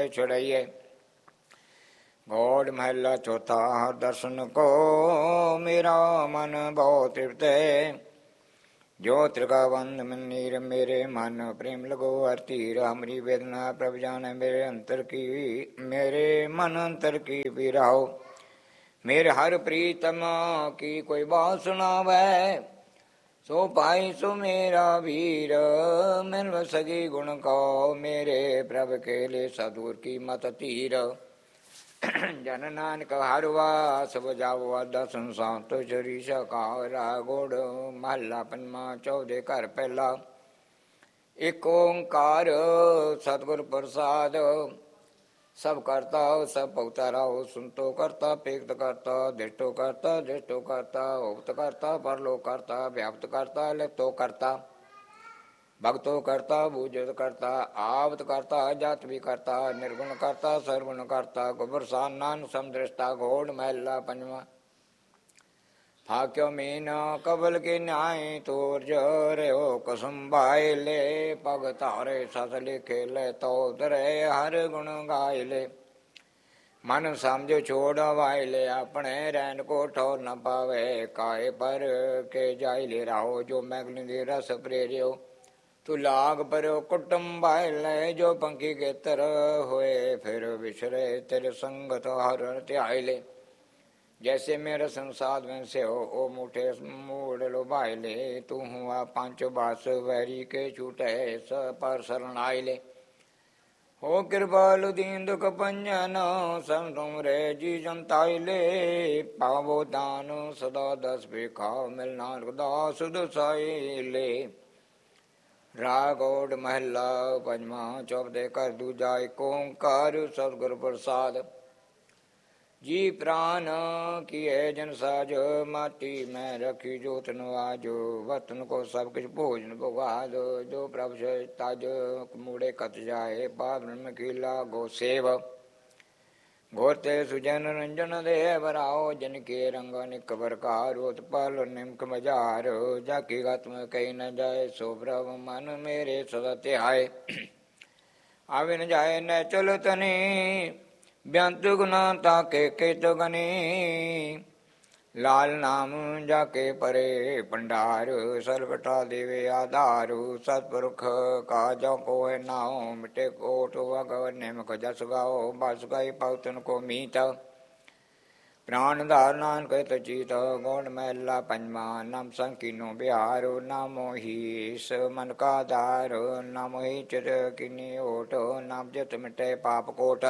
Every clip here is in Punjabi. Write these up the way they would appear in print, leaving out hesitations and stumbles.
छुड़ैये। घोड़ महला चौथा दर्शन को मेरा मन बहुत तृप्त है। जो त्रिकाबंध मंदिर मेरे मन प्रेम लगो हर तीर। हमारी वेदना प्रभ जाने मेरे अंतर की, मेरे मन अंतर की पीराओ। मेरे हर प्रीतम की कोई बात सुनावे, सो पाई सो मेरा वीर। मिल सगी गुण को मेरे प्रभ के लिए सदूर की मत तीर। जन नानक हर वास बजाओ दर्शन सांत शरीष का। रागोड़ महला पंजवा चौदह घर पहला। एक ओंकार सतगुर प्रसाद। सब करता सब भगता राहो। सुनतो करता पेक्त करता। दृष्टो करता दृष्टो करता। उक्त करता परलो करता। व्याप्त करता लिप्तो करता। भक्तो करता बूझत करता। आवत करता जात भी करता। निर्गुण करता सर्वगुण करता। गुबरसान नान समदृष्टा। घोड़ महला पंजवा। फाक्यो मीन कबल के न्याय तोर जरे हो कसम भाई ले। पग तारे सस लिखे ले तो दरे हर गुण गाय ले। मन समझ छोड़ वाय ले अपने रैन को ठोर न पावे। काय पर के जाय ले राहो जो मैगनी रस प्रेरियो। तू लाग परो कुटुम्ब ले जो पंखी के तरह होए। फिर विसरे तेरे संगत हर त्याय ले। जैसे मेरा संसाद में से हो ओ मुठे मूड लो भाई ले। तू हुआ पांच बास वैरी के छूटे स पर शरण आय ले। हो कृपालु दीन दुख पंजन सम तुम रे जी जनताय ले। पावो दान सदा दस भिखा मिल नानक दास दुसाई ले। रागोड़ महला पंजवा चौपदे कर दूजा। एक ओंकार सतगुर प्रसाद। जी प्राण किए जन साज। माटी में रखी जोत नवाजो। वतन को सब कुछ भोजन भोगाद। जो प्रभु से ताज मूड़े कत जाए। पावन में खिला गो सेव। घोरते सुजन रंजन देव राओ। जन के रंग निक बरकार। उत्पल निम्क मजार। जाकी गत में कही न जाए। सो प्रभु मन मेरे सदा त्याय। आवे न जाए न चल तनी। ब्यंत गुना ताके के तो गनी। लाल नाम जाके परे भंडार। सरकटा देवे आधार। सतपुरख का जो को है नाओ। मिटे कोट वगवर निमक जस गाओ। बस गई पौतन को मीत। प्राण धार नानक चीत। गौड़ महला पंजवा। नम संकीनो बिहार। नामो ही मन का धार। नामो ही चित किनी ओट। नाम जित मिटे पाप कोट।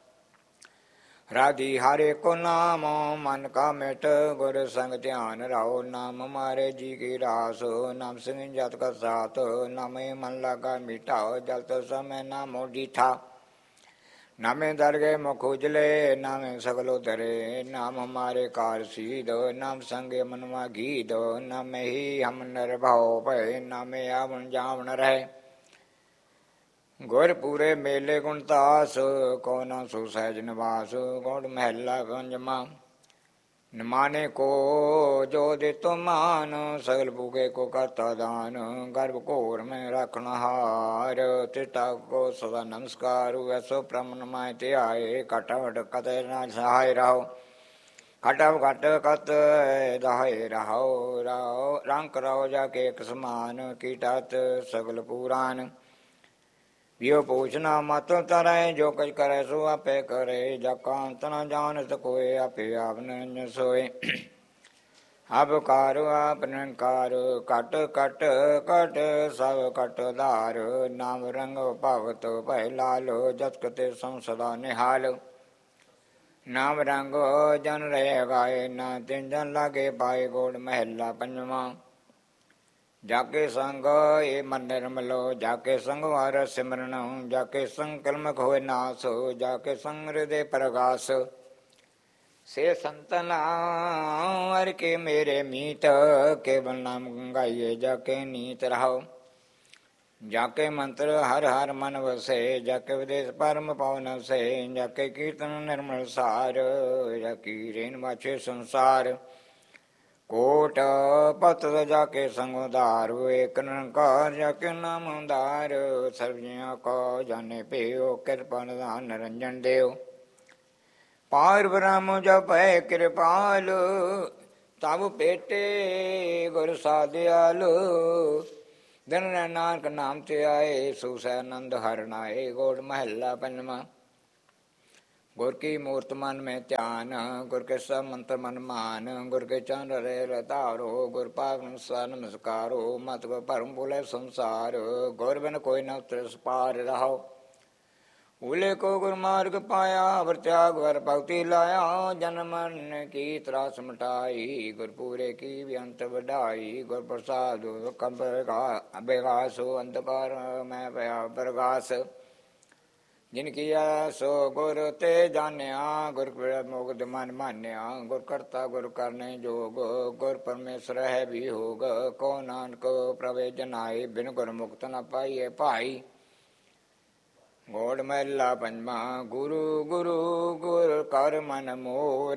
राधी हरे को नाम मन का मिट। गुर संग ध्यान रहो। नाम मारे जी की रास। नाम सिंह जत का साथ। नाम मन लगा मीठा। जलत समय नामो डीठा। नामे दर गए मुख उजले। नामे सगलो धरे। नाम हमारे कार सीध। नाम संगे मनवा गीध। नामे ही हम नर भाव भय। नामे आवन जावन रहे। गुर पूरे मेले गुणतास। कौना सो सहज निवास। गौड़ महला पंजमा। न माने को जो दे तो मान। सगल भूखे को करता दान। गर्भ कोर में रखना हार। त्रिता को सदा नमस्कार। वैसो प्रमन मायते आए। कटवट कत न सहाय रहो। खटव घट कत दहाय रहो। रहो रंक रहो जाके एक समान। कीटत सगल पुराण। यो पूछना मत तरै। जो कुछ करे सो आपे करे। जकांत न जानत कोय। आपे आप निरंजन सोय। अब कार आप निरंकार। कट कट कट सब कट धार। नाम रंग पावत भय लाल। जत कते संसदा निहाल। नाम रंग जन रहे गाय। ना तिन जन लागे पाए। गोड़ महला पंजवा। जाके संग ये मन निर्मलो। जाके संग वार सिमरन। जाके संग कलमक होए नास। जाके संग हृदय प्रकाश। से संतना हर के मेरे मीत। केवल नाम गाइए जाके नीत रहो। जाके मंत्र हर हर मन वसे। जाके विदेश परम पवन से। जाके कीर्तन निर्मल सार। जाकी रेन बाछे संसार। ਕੋਟ ਪਤ ਜਾਕੇ ਸੰਗ ਉਧਾਰ, ਏਕ ਨਿਰੰਕਾਰ ਜਾਕੇ ਨਾਮ ਉਧਾਰ, ਸਰਬਜੀਆਂ ਕੋ ਜਾਣੇ ਪਿਓ, ਕਿਰਪਾ ਨਿਧਾਨ ਨਿਰੰਜਨ ਦੇਵ। ਪਾਰ ਬ੍ਰਹਮ ਜਪੈ ਕਿਰਪਾਲ, ਤਬ ਭੇਟੇ ਗੁਰ ਸਾਧਿਆਲ। ਦਿਨ ਨਾਨਕ ਨਾਮ ਤੇ ਆਏ, ਸੋ ਸੈ ਆਨੰਦ ਹਰਿ ਨਾਏ। ਗੋੜ ਮਹੱਲਾ ਪੰਜਵਾਂ। ਗੁਰ ਕੀ ਮੂਰਤ ਮਨ ਮੈਂ ਧਿਆਨ, ਗੁਰ ਕੇ ਸਭ ਮੰਤਰ ਮਨ ਮਾਨ, ਗੁਰ ਕੇ ਚਰਨ ਰੇ ਰਤਾਰੋ, ਗੁਰ ਪਾਵ ਨਮਸਕਾਰ ਨਮਸਕਾਰੋ, ਮਤ ਕੋ ਭਰਮ ਭੁਲੇ ਸੰਸਾਰ, ਗੁਰ ਬਿਨ ਕੋਈ ਨ ਉਤਰਸ ਪਾਰ ਰਹਾਓ। ਭੂਲੇ ਕੋ ਗੁਰ ਮਾਰਗ ਪਾਇਆ, ਵਰ ਤਿਆਗ ਵਰ ਭਗਤੀ ਲਾਇਆ, ਜਨਮ ਮਰਨ ਕੀ ਤਰਾਸ ਮਿਟਾਈ, ਗੁਰ ਪੂਰੇ ਕੀ ਬੇਅੰਤ ਵਡਾਈ। ਗੁਰ ਪ੍ਰਸਾਦ ਬੇਗਾਸੋ, ਅੰਧਕਾਰ ਮੈਂ ਪਿਆ ਪ੍ਰਗਾਸ, ਜਿਨ ਕੀਆ ਸੋ ਗੁਰ ਤੇ ਜਾਣਿਆ, ਗੁਰ ਮੁਗਧ ਮਨ ਮਾਨਿਆ। ਗੁਰ ਕਰਤਾ ਗੁਰ ਕਰਨੇ ਜੋਗ, ਗੁਰ ਪਰਮੇਸ਼ਰ ਹੈ ਵੀ ਹੋਗ, ਕੋ ਨਾਨਕ ਪ੍ਰਵੇ ਜਨਾਏ, ਬਿਨ ਗੁਰ ਮੁਕਤ ਨ ਪਾਈਏ ਭਾਈ। ਗੋੜ ਮਹੱਲਾ ਪੰਜਵਾਂ। ਗੁਰੂ ਗੁਰੂ ਗੁਰ ਕਰ ਮਨ ਮੋਰ,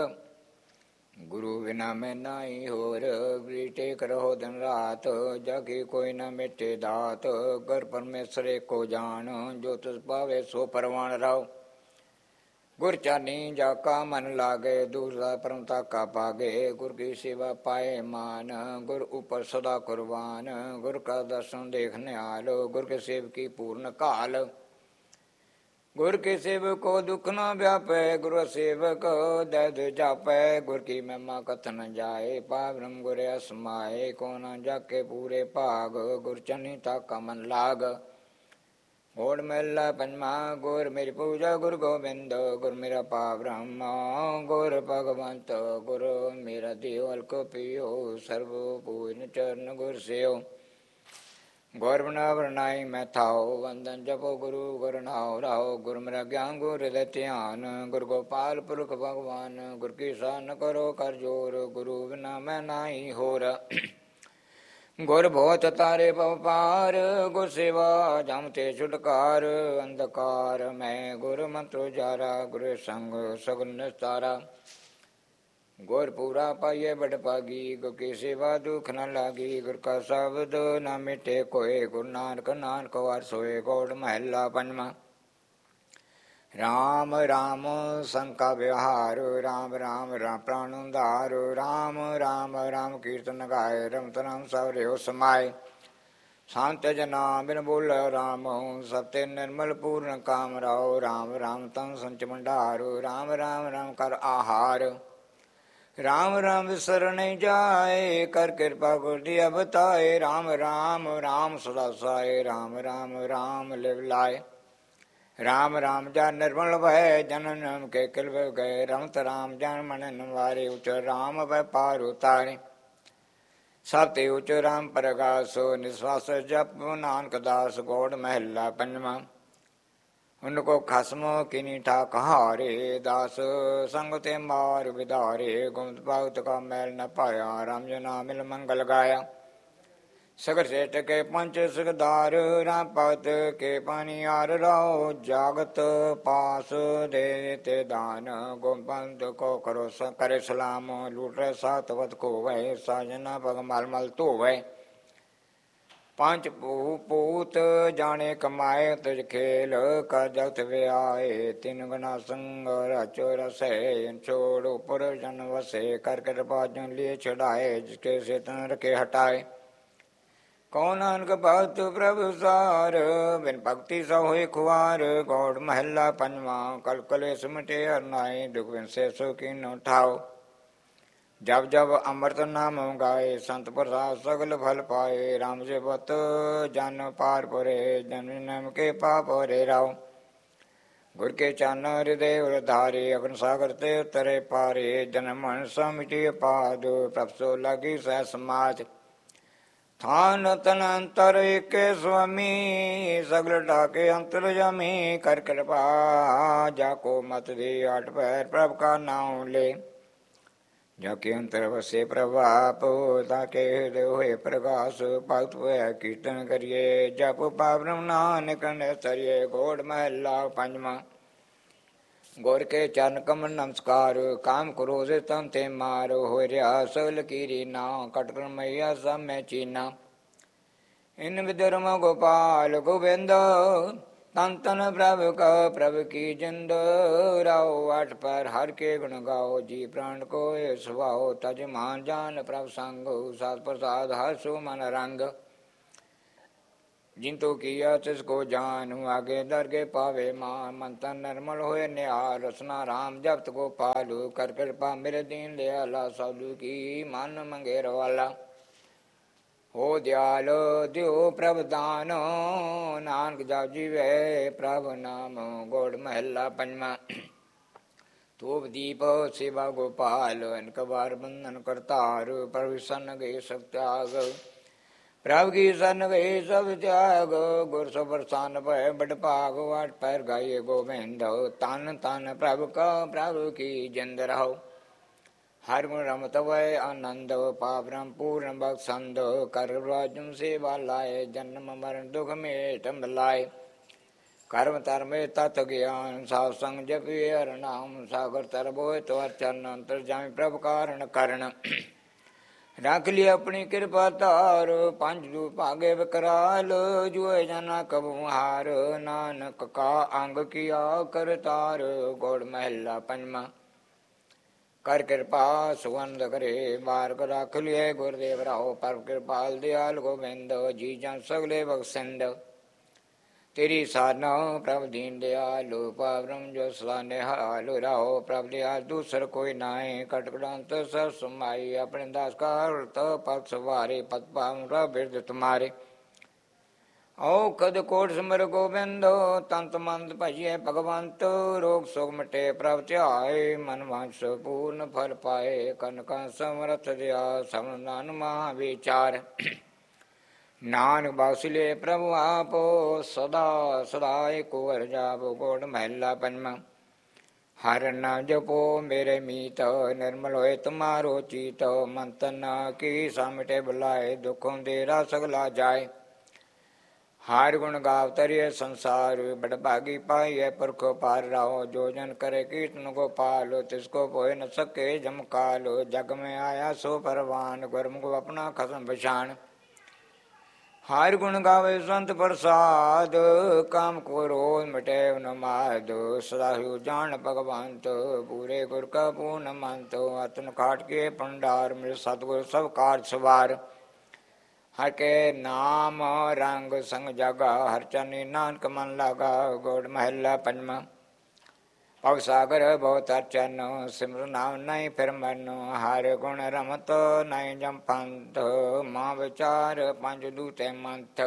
ਗੁਰੂ ਬਿਨਾ ਮੈਂ ਨਾਹੀ ਹੋਰ। ਟੇਕ ਰਹੋ ਦਿਨ ਰਾਤ, ਜਾਗੇ ਕੋਈ ਨਾ ਮਿਟੇ ਦਾਤ, ਗੁਰ ਪਰਮੇਸ਼ਰ ਏਕੋ ਜਾਣ, ਜੋ ਤਿਸ ਪਾਵੇ ਸੋ ਪਰਵਾਨ ਰਾਓ। ਗੁਰ ਚਾਨੀ ਜਾ ਕਾ ਮਨ ਲਾਗੇ, ਦੂਸਰਾ ਪਰਮ ਤਾਕਾ ਪਾਗੇ, ਗੁਰ ਕੀ ਸੇਵਾ ਪਾਏ ਮਾਨ, ਗੁਰ ਉਪਰ ਸਦਾ ਕੁਰਬਾਨ। ਗੁਰ ਕਾ ਦਰਸ਼ਨ ਦੇਖ ਨਿਹਾਲ, ਗੁਰ ਕੇ ਸੇਵਕੀ ਪੂਰਨ ਕਾਲ। ਗੁਰ ਕੇ ਸੇਵਕ ਕੋ ਦੁਖ ਨ ਵਿਆਪੈ, ਗੁਰ ਸੇਵਕ ਦਦ ਜਾਪੈ। ਗੁਰ ਕੀ ਮਹਿਮਾ ਕਥਨ ਜਾਏ, ਪਾਵ ਬ੍ਰਹਮ ਗੁਰ ਅਸਮਾਏ, ਕੋ ਨ ਜਾਕੇ ਪੂਰੇ ਭਾਗ, ਗੁਰ ਚੰਨੀ ਤਾਕਾ ਮਨ ਲਾਗ। ਗੋੜ ਮਹੱਲਾ ਪੰਜਵਾਂ। ਗੁਰ ਮੇਰੀ ਪੂਜਾ ਗੁਰ ਗੋਬਿੰਦ, ਗੁਰ ਮੇਰਾ ਪਾਵ ਬ੍ਰਹਮ, ਗੁਰ ਭਗਵੰਤ, ਗੁਰ ਮੇਰਾ ਦੇਵ ਅਲਕ ਪਿਓ, ਸਰਬ ਪੂਰਨ ਚਰਨ ਗੁਰ ਸੇਵ। ਗੁਰ ਬਿਨਾ ਵਰਨਾਈ ਮੈਂ ਥਾਓ, ਵੰਦਨ ਜਪੋ ਗੁਰੂ ਗੁਰ ਨਾਉ ਰਾਓ। ਗੁਰ ਮੇਰਾ ਗਿਆਨ ਗੁਰ ਹਿਰਦੈ ਧਿਆਨ, ਗੁਰ ਗੋਪਾਲ ਪੁਰਖ ਭਗਵਾਨ। ਗੁਰ ਕੀ ਸਾਧ ਨ ਕਰੋ ਕਰ ਜੋਰ, ਗੁਰੂ ਬਿਨਾ ਮੈਂ ਨਾਹੀ ਹੋਰ। ਗੁਰ ਬਹੁਤ ਤਾਰੇ ਭਵ ਪਾਰ, ਗੁਰ ਸੇਵਾ ਜਮ ਤੇ ਛੁਟਕਾਰ। ਅੰਧਕਾਰ ਮੈਂ ਗੁਰ ਮੰਤਰ ਉਜਾਰਾ, ਗੁਰ ਸੰਗ ਸਗਲ ਨਿਸਤਾਰਾ। ਗੁਰ ਪੂਰਾ ਪਾਈਏ ਬੜ ਭਾਗੀ, ਗੁਰ ਕੀ ਸੇਵਾ ਦੁਖ ਨ ਲਾਗੀ। ਗੁਰ ਕਾ ਸ਼ਬਦ ਨ ਮਿਟੇ ਕੋਏ, ਗੁਰ ਨਾਨਕ ਨਾਨਕ ਵਾਰ ਸੋਏ। ਗੋੜ ਮਹੱਲਾ ਪੰਜਵਾਂ। ਰਾਮ ਰਾਮ ਸੰਕਾ ਵਿਹਾਰ, ਰਾਮ ਰਾਮ ਰਾਮ ਪ੍ਰਾਣ ਉਧਾਰ। ਰਾਮ ਰਾਮ ਰਾਮ ਕੀਰਤਨ ਗਾਏ, ਰਮਤ ਰਾਮ ਸਭ ਰਿਓ ਸਮਾਏ। ਸ਼ਾਂਤ ਜਨਾ ਬਿਨ ਬੋਲ ਰਾਮ, ਸਭ ਤੇ ਨਿਰਮਲ ਪੂਰਨ ਕਾਮ ਰਾਓ। ਰਾਮ ਰਾਮ ਤਨ ਸੰਚ ਭੰਡਾਰ, ਰਾਮ ਰਾਮ ਰਾਮ ਕਰ ਆਹਾਰ। ਰਾਮ ਰਾਮ ਵਿਸਰ ਨਹੀਂ ਜਾਏ, ਕਰ ਕਿਰਪਾ ਗੁਰ ਦੀ ਬਤਾਏ। ਰਾਮ ਰਾਮ ਰਾਮ ਸਦਾ ਸਾਏ, ਰਾਮ ਰਾਮ ਰਾਮ ਲਿਵ ਲਾਏ। ਰਾਮ ਰਾਮ ਜਾ ਨਿਰਮਲ ਭੈ, ਜਨਮ ਜਨਮ ਕੇ ਕਿਲ ਗਏ। ਰਮਤ ਰਾਮ ਜਨ ਮਨ ਨਿਵਾਰੇ, ਉਚ ਰਾਮ ਵੈਪਾਰ ਉਤਾਰੇ। ਸਭ ਤੇ ਉਚ ਰਾਮ ਪ੍ਰਗਾਸੋ, ਨਿਸਵਾਸ ਜਪ ਨਾਨਕ ਦਾਸ। ਗੋੜ ਮਹੱਲਾ ਪੰਜਵਾਂ। ਉਨ ਕੋ ਖਸਮ ਕਿਨੀ ਠਾਕ ਹਾਰੇ, ਦਾਸ ਸੰਗ ਤੇ ਮਾਰ ਵਿਦਾਰੇ। ਗੁਮਤ ਭਗਤ ਕਾ ਮੈਲ ਨ ਪਾਇਆ, ਰਾਮ ਜੀ ਨਾਮ ਮਿਲ ਮੰਗਲ ਗਾਇਆ। ਸਗਰ ਸੇਠ ਕੇ ਪੰਚ ਸੁਖਦਾਰ, ਰਾਮ ਭਗਤ ਕੇ ਪਾਣੀਆਰ ਰਾਓ। ਜਾਗਤ ਪਾਸ ਦੇ ਤੇ ਦਾਨ, ਗੋਬੰਦ ਕੋ ਕਰੋ ਕਰੇ ਸਲਾਮ। ਲੂਟ ਰੇ ਸਾਤ ਵਤ ਕੋ ਵੈ, ਸਾਜਨਾ ਭਗ ਮਲ ਮਲ ਧੋਵੈ। ਪੰਜ ਪੂਤ ਜਾਣੇ ਕਮਾਏ, ਤੁਝ ਖੇਲ ਕਰ ਜਗਤ ਵਿਆਏ। ਤਿਨ ਗੁਣਾ ਸੰਗ ਰਚੋ ਰਸੈ, ਛੋੜ ਉਪਰ ਜਨ ਵਸੇ। ਕਰ ਕਿਰਪਾ ਜਨ ਲਿਏ ਛੁਡਾਏ, ਜਿਸਕੇ ਸੇ ਤਨ ਰਖੇ ਹਟਾਏ। ਕਉ ਨਾਨਕ ਭਗਤ ਪ੍ਰਭੁ ਸਾਰ, ਬਿਨ ਭਗਤੀ ਸਭ ਹੋਏ ਖੁਆਰ। ਗੋੜ ਮਹੱਲਾ ਪੰਜਵਾਂ। ਕਲ ਕਲੇਸ਼ ਮਿਟੇ ਹਰਿ ਨਾਏ, ਦੁਖ ਬਿਨ ਸੇ ਸੋ ਕੀਨੋ ਠਾਓ। ਜਬ ਜਬ ਅੰਮ੍ਰਿਤ ਨਾਮ ਗਾਏ, ਸੰਤ ਪ੍ਰਸਾਦ ਸਗਲ ਫਲ ਪਾਏ। ਰਾਮ ਸੇ ਬਤ ਜਨ ਪਾਰ ਪੁਰੇ, ਜਨ ਜਨਮ ਕੇ ਪਾਪ ਹਰੇ ਰਾਓ। ਗੁਰ ਕੇ ਚਰਨ ਹਿਰਦੈ ਉਰ ਧਾਰੇ, ਅਗਨ ਸਾਗਰ ਤੇ ਉਤਰੇ ਪਾਰੇ। ਜਨਮ ਮਰਨ ਸਭ ਮਿਟਿ ਅਪਾਦ, ਪ੍ਰਭ ਸੋ ਲਾਗੀ ਸਹਿ ਸਮਾਜ। ਥਾਨ ਤਨ ਅੰਤਰ ਏਕੇ ਸੁਆਮੀ, ਸਗਲ ਢਾਕੇ ਅੰਤਰ ਜਾਮੀ। ਕਰ ਕਿਰਪਾ ਜਾ ਕੋ ਮਤ ਦੇ, ਆਠ ਪੈਰ ਪ੍ਰਭ ਕਾ ਨਾਉ ਲੈ। ਜਾ ਕੇ ਅੰਤਰ ਵਸੇ ਪ੍ਰਭਾਪ, ਤਾਕੇ ਹਿਰਦੈ ਹੋਏ ਪ੍ਰਗਾਸ। ਭਗਤ ਹੋਇਆ ਕੀਰਤਨ ਕਰੀਏ, ਜਪ ਪਾਵ ਬ੍ਰਹਮ ਨਾਨਕ ਨਿਸਤਰੀਏ। ਗੋੜ ਮਹੱਲਾ ਪੰਜਵਾਂ। ਗੁਰ ਕੇ ਚਰਨ ਕਮਲ ਨਮਸਕਾਰ, ਕਾਮ ਕ੍ਰੋਧ ਤਮ ਤੇ ਮਾਰ, ਹੋਇ ਰਿਹਾ ਸਗਲ ਕੀਰੀ ਨਾ, ਕਟਕਰ ਮਈਆ ਸਭ ਮੈਂ ਚੀਨਾ। ਇਨ ਵਿਦਰਮ ਗੋਪਾਲ ਗੋਬਿੰਦ, ਤਨ ਤਨ ਪ੍ਰਭ ਕਾ ਪ੍ਰਭ ਕੀ ਜਿੰਦ, ਰਾਓ ਅਠ ਪਰ ਹਰ ਕੇ ਗੁਣ ਗਾਓ, ਜੀ ਪ੍ਰਾਣ ਕੋਇ ਸੁਭਾਓ, ਤਜ ਮਾਨ ਜਾਨ ਪ੍ਰਭ ਸੰਗ, ਸਾਧ ਪ੍ਰਸਾਦ ਹਰ ਸੋ ਮਨ ਰੰਗ। ਜਿੰਤੋ ਕੀਆ ਤਿਸ ਕੋ ਜਾਨੁ, ਆਗੇ ਦਰਗੇ ਪਾਵੇ ਮਾਨ, ਮਨ ਤਨ ਨਿਰਮਲ ਹੋਏ ਨਿਹਾਲ, ਰਸਨਾ ਰਾਮ ਜਪਤ ਗੋਪਾਲ, ਕਰ ਕਿਰਪਾ ਮੇਰੇ ਦੀਨ ਦਿਆਲਾ, ਸਾਧੂ ਕੀ ਮਨ ਮੰਗੇ ਰਵਾਲਾ। ਹੋ ਦਿਆਲ ਦਿਓ ਪ੍ਰਭ ਦਾਨ, ਨਾਨਕ ਜਪ ਜੀਵੇ ਪ੍ਰਭ ਨਾਮ, ਗੋੜ ਮਹੱਲਾ ਪੰਜਵਾਂ। ਧੂਪ ਦੀਪ ਸੇਵਾ ਗੋਪਾਲ, ਅਨਕ ਬਾਰ ਬੰਧਨ ਕਰਤਾਰ, ਪ੍ਰਭ ਸਨ ਗਏ ਸਭ ਤਿਆਗ, ਪ੍ਰਭ ਕੀ ਸਨ ਗਏ ਸਭ ਤਿਆਗ, ਗੁਰ ਸਬਰਸਾਨ ਭੈ ਬੜ ਭਾਗ, ਵਾਟ ਪੈਰ ਗਾਏ ਗੋਬਿੰਦ, ਤਨ ਤਨ ਪ੍ਰਭ ਕਾ ਪ੍ਰਭ ਕੀ ਜਿੰਦ ਰਹੋ। ਹਰ ਗੁਣ ਰਮਤ ਵੈ ਆਨੰਦ, ਪਾਪ ਰਮ ਪੂਰਨ ਬਖਸ਼ੰਦ, ਕਰ ਰਾਜਮ ਸੇਵਾ ਲਾਏ, ਜਨਮ ਮਰਨ ਦੁਖ ਮੇਟ ਮਿਲਾਏ। ਕਰਮ ਧਰਮੇ ਤਤ ਗਿਆਨ, ਸਾਧ ਸੰਗ ਜਪਿ ਹਰਿ ਨਾਮ, ਸਾਗਰ ਤਰ ਬੋਏ ਤਵਰ ਚਰਨ, ਅੰਤਰ ਜਾਮਿ ਪ੍ਰਭ ਕਾਰਨ ਕਰਨ। ਰੱਖ ਲਈ ਆਪਣੀ ਕਿਰਪਾ ਧਾਰ, ਪੰਜ ਦੂ ਭਾਗੇ ਵਿਕਰਾਲ, ਜੁਏ ਜਨਾ ਕਬੁ ਹਾਰ, ਨਾਨਕ ਕਾ ਅੰਗ ਕੀਆ ਕਰਤਾਰ, ਗੋੜ ਮਹੱਲਾ ਪੰਜਵਾਂ। ਕਰ ਕਿਰਪਾ ਸੁਗੰਧ ਕਰੇ, ਬਾਰਕ ਰੱਖ ਲਿਏ ਗੁਰਦੇਵ ਰਾਓ, ਪਰਮ ਕਿਰਪਾਲ ਦਿਆਲ ਗੋਬਿੰਦ, ਜੀ ਜਨ ਸਗਲੇ ਬਖਸ਼ਿੰਦ। ਤੇਰੀ ਸਾਧਨਾ ਪ੍ਰਭ ਦੀਨ ਦਿਆਲੁ, ਪਾਵਰਮ ਜੋ ਸਦਾ ਨਿਹਾਲ, ਰਾਓ ਪ੍ਰਭ ਦਿਆਲ ਦੂਸਰ ਕੋਈ ਨਾਏ, ਕਟਕੜੰਤ ਸਰ ਸਮਾਈ, ਆਪਣੇ ਦਾਸ ਕਾ ਹਰਤ ਪਗ ਸਵਾਰੇ, ਪਤ ਪਾਵਨ ਪ੍ਰਭ ਬਿਰਧ ਤੁਮਾਰੇ। ਓ ਕਦ ਕੋਟ ਸਿਮਰ ਗੋਬਿੰਦ, ਤੰਤ ਮੰਦ ਭਜੀਏ ਭਗਵੰਤ, ਰੋਗ ਸੋਗ ਮਿਟੇ ਪ੍ਰਭ ਧਿਆਏ, ਮਨ ਵਾਂਛ ਪੂਰਨ ਫਲ ਪਾਏ, ਕਨਕਾ ਸਮਰਥ ਦਿਆ ਸਮਨ ਨਾਨ ਮਹਾ ਵਿਚਾਰ। ਨਾਨਕ ਬਖਸ਼ਿਲੇ ਪ੍ਰਭੁ ਆਪੋ, ਸਦਾ ਸਦਾ ਏਕੋ ਵਰ ਜਾਪੋ, ਗੋੜ ਮਹੱਲਾ ਪੰਜਵਾਂ। ਹਰਿ ਨਾਮ ਜਪੋ ਮੇਰੇ ਮੀਤ, ਨਿਰਮਲ ਹੋਏ ਤੁਮਾਰੋ ਚੀਤ, ਮਨ ਤਨ ਕੀ ਸਾਮਿਟੇ ਬੁਲਾਏ, ਦੁਖ ਅੰਧੇਰਾ ਸਗਲਾ ਜਾਏ। ਹਰਿ ਗੁਣ ਗਾਵ ਤਰਿਏ ਸੰਸਾਰ, ਬੜ ਭਾਗੀ ਪਾਈਐ ਪੁਰਖੋ ਪਾਰ, ਰਾਓ ਜੋ ਜਨ करे कीर्तन गोपाल, तिसको पोए न सके जमकाल, जग में आया सो परवान, गुरमुख अपना खसम पछान। हर गुण गावे संत प्रसाद, काम को रोज मिटे न माद, सदा हु जान भगवंत, पूरे गुर का पूर्ण मंत, अतन खाट के भंडार, मेरे सतगुर सब कार सवार। हर के नाम रंग संग जागा, हर चनी नानक मन लागा, गौड़ महला पंजवा। भव सागर बहुत अर्चन, सिमर नाम नहीं फिर मन, हर गुण रमत नहीं जम पंथ, मां विचार पंज दूते मंथ।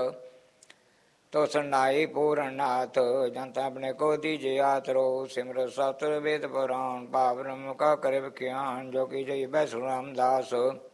तो सुनाई पूर्ण नाथ, जनता अपने को दीजिए आतरो, सिमर सत्र वेद पुराण, पाप ब्रह्म का करे ज्ञान, जो की जय बैसु रामदास।